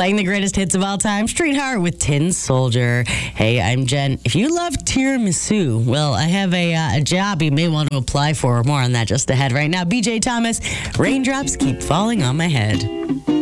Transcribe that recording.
Playing the greatest hits of all time, Streetheart with Tin Soldier. Hey, I'm Jen. If you love tiramisu, well, I have a job you may want to apply for. More on that just ahead right now. BJ Thomas, Raindrops Keep Falling on My Head.